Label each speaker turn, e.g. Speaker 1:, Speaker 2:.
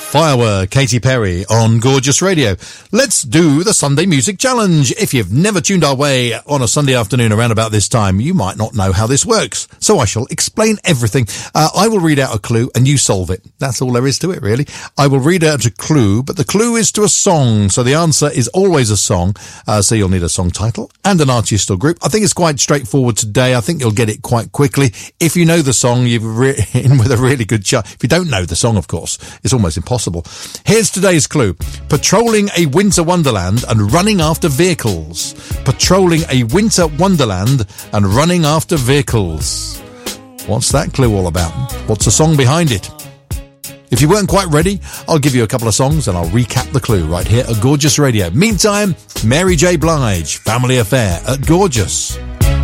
Speaker 1: Firework, Katy Perry on Gorgeous Radio. Let's do the Sunday Music Challenge. If you've never tuned our way on a Sunday afternoon around about this time, you might not know how this works. So I shall explain everything. I will read out a clue and you solve it. That's all there is to it, really. I will read out a clue, but the clue is to a song. So the answer is always a song. So you'll need a song title and an artist or group. I think it's quite straightforward today. I think you'll get it quite quickly. If you know the song, you're in with a really good chance. If you don't know the song, of course, it's almost impossible. Here's today's clue. Patrolling a winter wonderland and running after vehicles. Patrolling a winter wonderland and running after vehicles. What's that clue all about? What's the song behind it? If you weren't quite ready, I'll give you a couple of songs and I'll recap the clue right here at Gorgeous Radio. Meantime, Mary J. Blige, Family Affair at Gorgeous.